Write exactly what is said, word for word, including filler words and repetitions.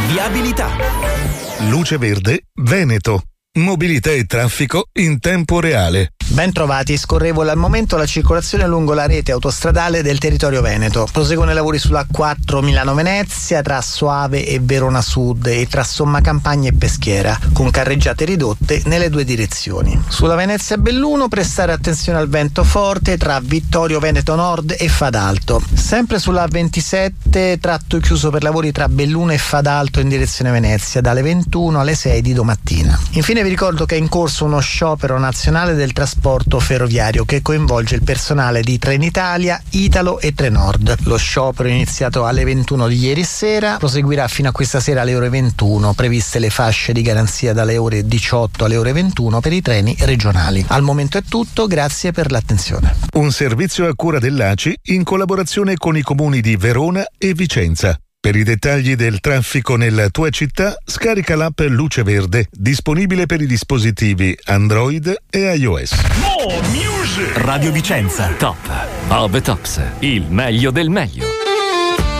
viabilità. Luce Verde Veneto. Mobilità e traffico in tempo reale. Ben trovati, scorrevole al momento la circolazione lungo la rete autostradale del territorio veneto. Proseguono i lavori sulla A quattro Milano-Venezia tra Soave e Verona Sud e tra Sommacampagna e Peschiera, con carreggiate ridotte nelle due direzioni. Sulla Venezia-Belluno prestare attenzione al vento forte tra Vittorio Veneto Nord e Fadalto. Sempre sulla A ventisette tratto chiuso per lavori tra Belluno e Fadalto in direzione Venezia dalle ventuno alle sei di domattina. Infine vi ricordo che è in corso uno sciopero nazionale del trasporto ferroviario che coinvolge il personale di Trenitalia, Italo e Trenord. Lo sciopero è iniziato alle ventuno di ieri sera, proseguirà fino a questa sera alle ore ventuno, previste le fasce di garanzia dalle ore diciotto alle ore ventuno per i treni regionali. Al momento è tutto, grazie per l'attenzione. Un servizio a cura dell'A C I in collaborazione con i comuni di Verona e Vicenza. Per i dettagli del traffico nella tua città, scarica l'app Luce Verde, disponibile per i dispositivi Android e iOS. Radio Vicenza, top of the tops, il meglio del meglio.